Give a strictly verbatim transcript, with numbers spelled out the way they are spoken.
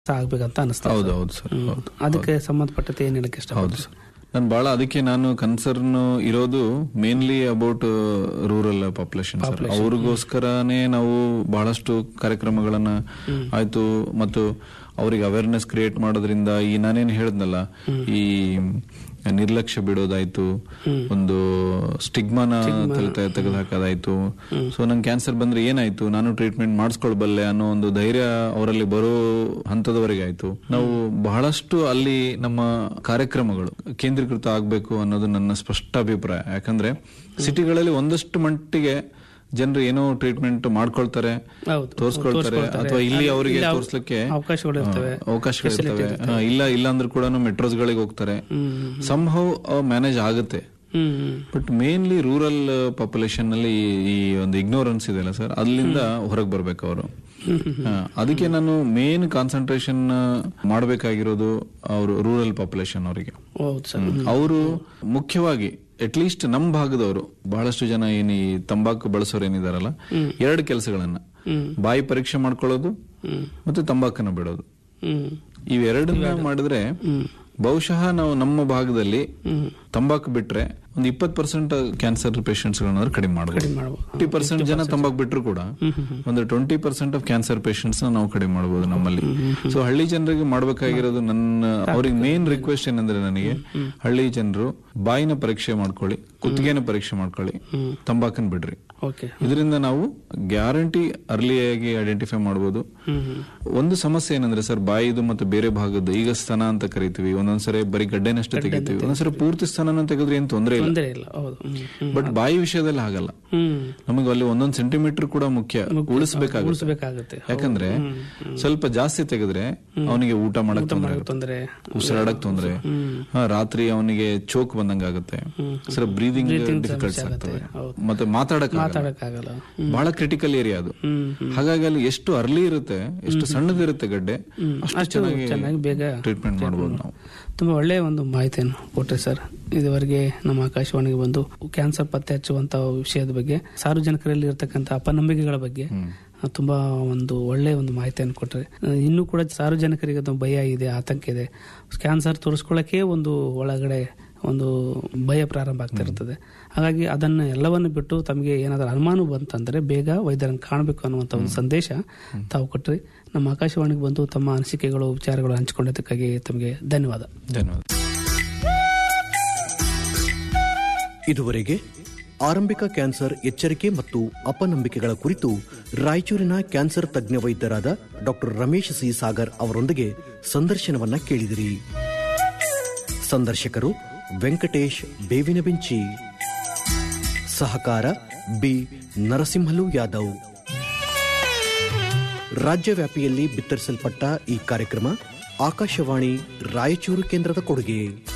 ಆಗ್ಬೇಕಂತ ಅನಿಸ್ತಾ. ಹೌದು ಹೌದು ಸರ್. ಅದಕ್ಕೆ ಸಂಬಂಧಪಟ್ಟಂತೆ ಏನ್ ಹೇಳಕ್ಕೆ ಇಷ್ಟ? ಹೌದು ಸರ್, ನಾನು ಬಹಳ ಅದಕ್ಕೆ ನಾನು ಕನ್ಸರ್ನ್ ಇರೋದು mainly about rural population sir. ಅವ್ರಿಗೋಸ್ಕರನೇ ನಾವು ಬಹಳಷ್ಟು ಕಾರ್ಯಕ್ರಮಗಳನ್ನ ಆಯ್ತು ಮತ್ತು ಅವ್ರಿಗೆ ಅವೇರ್ನೆಸ್ ಕ್ರಿಯೇಟ್ ಮಾಡೋದ್ರಿಂದ ಈ ನಾನೇನು ಹೇಳಿದ್ನಲ್ಲ, ಈ ನಿರ್ಲಕ್ಷ್ಯ ಬಿಡೋದಾಯ್ತು, ಒಂದು ಸ್ಟಿಗ್ಮಾನ ತೆಗೆದು ಹಾಕೋದಾಯ್ತು. ಸೊ ನಂಗೆ ಕ್ಯಾನ್ಸರ್ ಬಂದ್ರೆ ಏನಾಯ್ತು, ನಾನು ಟ್ರೀಟ್ಮೆಂಟ್ ಮಾಡಿಸ್ಕೊಳ್ಬಲ್ಲೆ ಅನ್ನೋ ಒಂದು ಧೈರ್ಯ ಅವರಲ್ಲಿ ಬರೋ ಹಂತದವರೆಗೆ ಆಯ್ತು. ನಾವು ಬಹಳಷ್ಟು ಅಲ್ಲಿ ನಮ್ಮ ಕಾರ್ಯಕ್ರಮಗಳು ಕೇಂದ್ರೀಕೃತ ಆಗ್ಬೇಕು ಅನ್ನೋದು ನನ್ನ ಸ್ಪಷ್ಟ ಅಭಿಪ್ರಾಯ. ಯಾಕಂದ್ರೆ ಸಿಟಿಗಳಲ್ಲಿ ಒಂದಷ್ಟು ಮಟ್ಟಿಗೆ ಜನರು ಏನೋ ಟ್ರೀಟ್ಮೆಂಟ್ ಮಾಡ್ಕೊಳ್ತಾರೆ, ತೋರ್ಸ್ಕೊಳ್ತಾರೆ, ಅಥವಾ ಇಲ್ಲಿ ಅವರಿಗೆ ತೋರ್ಸ್ಲಿಕ್ಕೆ ಅವಕಾಶಗಳಿರ್ತವೆ. ಇಲ್ಲ ಇಲ್ಲ ಅಂದ್ರೂ ಕೂಡ ಮೆಟ್ರೋಸ್ ಗಳಿಗೆ ಹೋಗ್ತಾರೆ, ಸಂಹೌ ಮ್ಯಾನೇಜ್ ಆಗುತ್ತೆ. ಬಟ್ ಮೇನ್ಲಿ ರೂರಲ್ ಪಾಪ್ಯುಲೇಷನ್ ನಲ್ಲಿ ಈ ಒಂದು ಇಗ್ನೋರೆನ್ಸ್ ಇದೆಯಲ್ಲ ಸರ್, ಅಲ್ಲಿಂದ ಹೊರಗೆ ಬರ್ಬೇಕು ಅವರು. ಅದಕ್ಕೆ ನಾನು ಮೇನ್ ಕಾನ್ಸಂಟ್ರೇಷನ್ ಮಾಡಬೇಕಾಗಿರೋದು ಅವರು ರೂರಲ್ ಪಾಪ್ಯುಲೇಷನ್ ಅವರಿಗೆ. ಅವರು ಮುಖ್ಯವಾಗಿ ಅಟ್ಲೀಸ್ಟ್ ನಮ್ಮ ಭಾಗದವರು ಬಹಳಷ್ಟು ಜನ ಏನಿ ತಂಬಾಕು ಬಳಸೋರು ಏನಿದಾರಲ್ಲ, ಎರಡು ಕೆಲಸಗಳನ್ನ, ಬಾಯಿ ಪರೀಕ್ಷೆ ಮಾಡ್ಕೊಳ್ಳೋದು ಮತ್ತೆ ತಂಬಾಕನ್ನ ಬಿಡೋದು, ಇವೆರಡನ್ನ ಮಾಡಿದ್ರೆ ಬಹುಶಃ ನಾವು ನಮ್ಮ ಭಾಗದಲ್ಲಿ ತಂಬಾಕು ಬಿಟ್ರೆ ಒಂದು ಇಪ್ಪತ್ತು ಪರ್ಸೆಂಟ್ ಕ್ಯಾನ್ಸರ್ ಪೇಷಂಟ್ಸ್ ಗಳನ್ನಾದ್ರೂ ಕಡಿಮೆ ಮಾಡಬಹುದು. ಫಿಫ್ಟಿ ಪರ್ಸೆಂಟ್ ಜನ ತಂಬಾಕು ಬಿಟ್ಟರು ಕೂಡ ಒಂದು twenty percent of cancer patients ನಾವು ಕಡಿಮೆ ಮಾಡಬಹುದು ನಮ್ಮಲ್ಲಿ. ಸೊ ಹಳ್ಳಿ ಜನರಿಗೆ ಮಾಡಬೇಕಾಗಿರೋದು, ನನ್ನ ಅವ್ರಿಗೆ ಮೇನ್ ರಿಕ್ವೆಸ್ಟ್ ಏನಂದ್ರೆ, ನನಗೆ ಹಳ್ಳಿ ಜನರು ಬಾಯಿನ ಪರೀಕ್ಷೆ ಮಾಡ್ಕೊಳ್ಳಿ, ಕುತ್ತಿಗೆನ ಪರೀಕ್ಷೆ ಮಾಡ್ಕೊಳ್ಳಿ, ತಂಬಾಕನ್ ಬಿಡ್ರಿ. ಇದರಿಂದ ನಾವು ಗ್ಯಾರಂಟಿ ಅರ್ಲಿಯಾಗಿ ಐಡೆಂಟಿಫೈ ಮಾಡಬಹುದು. ಒಂದು ಸಮಸ್ಯೆ ಏನಂದ್ರೆ ಸರ್, ಬಾಯಿದು ಮತ್ತು ಬೇರೆ ಭಾಗದ್ದು, ಈಗ ಸ್ತನ ಅಂತ ಕರಿತೀವಿ, ಒಂದೊಂದ್ಸರಿ ಬರೀ ಗಡ್ಡೆನಷ್ಟು ತೆಗಿತೀವಿ, ಒಂದೊಂದ್ಸರಿ ಪೂರ್ತಿ ಸ್ತನ ತೆಗೆದ್ರೆ ಏನ್ ತೊಂದರೆ ಇಲ್ಲ. ಬಟ್ ಬಾಯಿ ವಿಷಯದಲ್ಲಿ ಹಾಗಲ್ಲ, ನಮಗೆ ಅಲ್ಲಿ ಒಂದೊಂದು ಸೆಂಟಿಮೀಟರ್ ಕೂಡ ಮುಖ್ಯ, ಉಳಿಸಬೇಕಾಗುತ್ತೆ. ಯಾಕಂದ್ರೆ ಸ್ವಲ್ಪ ಜಾಸ್ತಿ ತೆಗೆದ್ರೆ ಅವನಿಗೆ ಊಟ ಮಾಡಕ್ ತೊಂದರೆ, ಉಸಿರಾಡಕ್ ತೊಂದರೆ, ರಾತ್ರಿ ಅವನಿಗೆ ಚೋಕ್ ಬಂದಂಗ ಆಗುತ್ತೆ, ಸರ್ ಬ್ರೀದಿಂಗ್ ಡಿಫಿಕಲ್ಟ್ಸ್ ಆಗ್ತವೆ, ಮತ್ತೆ ಮಾತಾಡಕ್ ಬಹಳ ಕ್ರಿಟಿಕಲ್ ಏರಿಯಾ ಅದು. ಹಾಗಾಗಿ ಅಲ್ಲಿ ಎಷ್ಟು ಅರ್ಲಿ ಇರುತ್ತೆ, ಎಷ್ಟು ಸಣ್ಣದಿರುತ್ತೆ ಗಡ್ಡೆ, ಅಷ್ಟು ಚೆನ್ನಾಗಿ ಬೇಗ ಟ್ರೀಟ್ಮೆಂಟ್ ಮಾಡಬಹುದು ನಾವು. ತುಂಬಾ ಒಳ್ಳೆಯ ಒಂದು ಮಾಹಿತಿಯನ್ನು ಕೊಟ್ರಿ ಸರ್. ಇದುವರೆಗೆ ನಮ್ಮ ಆಕಾಶವಾಣಿಗೆ ಬಂದು ಕ್ಯಾನ್ಸರ್ ಪತ್ತೆ ಹಚ್ಚುವಂತಹ ವಿಷಯದ ಬಗ್ಗೆ, ಸಾರ್ವಜನಿಕರಲ್ಲಿ ಇರತಕ್ಕಂಥ ಅಪನಂಬಿಕೆಗಳ ಬಗ್ಗೆ ತುಂಬಾ ಒಂದು ಒಳ್ಳೆಯ ಒಂದು ಮಾಹಿತಿಯನ್ನು ಕೊಟ್ರೆ. ಇನ್ನೂ ಕೂಡ ಸಾರ್ವಜನಿಕರಿಗೆ ಭಯ ಇದೆ, ಆತಂಕ ಇದೆ. ಕ್ಯಾನ್ಸರ್ ತೋರಿಸ್ಕೊಳ್ಳಕ್ಕೆ ಒಂದು ಒಳಗಡೆ ಒಂದು ಭಯ ಪ್ರಾರಂಭ ಆಗ್ತಾ ಇರ್ತದೆ. ಹಾಗಾಗಿ ಅದನ್ನ ಎಲ್ಲವನ್ನು ಬಿಟ್ಟು ತಮಗೆ ಏನಾದರೂ ಅನುಮಾನ ಬಂತಂದ್ರೆ ಬೇಗ ವೈದ್ಯರನ್ನು ಕಾಣಬೇಕು ಅನ್ನುವಂಥ ಒಂದು ಸಂದೇಶ ತಾವು ಕೊಟ್ರಿ. ನಮ್ಮ ಆಕಾಶವಾಣಿಗೆ ಬಂದು ತಮ್ಮ ಅನಿಸಿಕೆಗಳು, ವಿಚಾರಗಳು ಹಂಚಿಕೊಂಡಿದ್ದಕ್ಕಾಗಿ ತಮಗೆ ಧನ್ಯವಾದ. ಧನ್ಯವಾದ. ಇದುವರೆಗೆ ಆರಂಭಿಕ ಕ್ಯಾನ್ಸರ್ ಎಚ್ಚರಿಕೆ ಮತ್ತು ಅಪನಂಬಿಕೆಗಳ ಕುರಿತು ರಾಯಚೂರಿನ ಕ್ಯಾನ್ಸರ್ ತಜ್ಞ ವೈದ್ಯರಾದ ಡಾಕ್ಟರ್ ರಮೇಶ್ ಸಿ ಸಾಗರ್ ಅವರೊಂದಿಗೆ ಸಂದರ್ಶನವನ್ನ ಕೇಳಿದಿರಿ. ಸಂದರ್ಶಕರು ವೆಂಕಟೇಶ್ ಬೇವಿನ ಬೆಂಚಿ, ಸಹಕಾರ ಬಿ ನರಸಿಂಹಲು ಯಾದವ್. ರಾಜ್ಯವ್ಯಾಪಿಯಲ್ಲಿ ಬಿತ್ತರಿಸಲ್ಪಟ್ಟ ಈ ಕಾರ್ಯಕ್ರಮ ಆಕಾಶವಾಣಿ ರಾಯಚೂರು ಕೇಂದ್ರದ ಕೊಡುಗೆ.